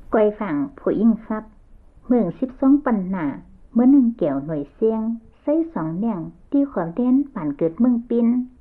ก้อยฝั่งผู้ยิ่งทรัพย์เมือง12ปันหนาเมื่อหนึ่งแก้วหน่วยเสียงใส่2แหน่งที่ความเด่นป่านเกิดเมืองปิน